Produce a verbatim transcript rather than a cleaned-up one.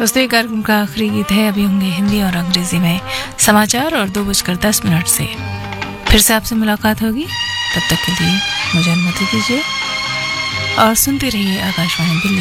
दोस्तों, ये कार्यक्रम का आखिरी गीत है। अभी होंगे हिंदी और अंग्रेजी में समाचार और दो बजकर दस मिनट से फिर से आपसे मुलाकात होगी। तब तक के लिए मुझे अनुमति दीजिए और सुनते रहिए आकाशवाणी दिल्ली।